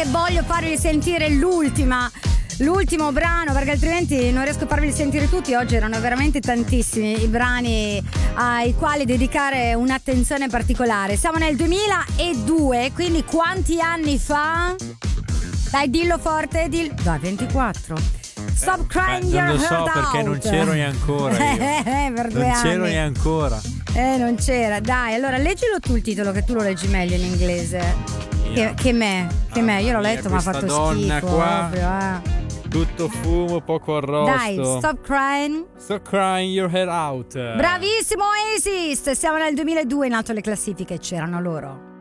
che voglio farvi sentire l'ultimo brano, perché altrimenti non riesco a farvi sentire tutti. Oggi erano veramente tantissimi i brani ai quali dedicare un'attenzione particolare. Siamo nel 2002, quindi quanti anni fa? Dai, dillo forte, dai, 24. Stop crying your heart out. Non lo so perché non c'ero neanche io. Per 2 non anni. c'ero neanche. Non c'era. Dai, allora leggilo tu il titolo, che tu lo leggi meglio in inglese. Che me. Io l'ho letto, ma ha fatto donna schifo. Qua, proprio, tutto fumo, poco arrosto. Dai, stop crying. Stop crying your head out. Bravissimo Oasis. Siamo nel 2002, in alto alle classifiche c'erano loro.